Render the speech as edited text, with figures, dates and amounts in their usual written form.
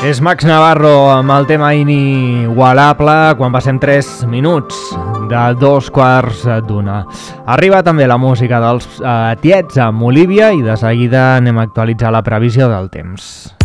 És Max Navarro amb el tema inigualable quan passem 3 minuts de 2:15. Arriba també la música dels Tiets amb Olivia i de seguida anem a actualitzar la previsió del temps.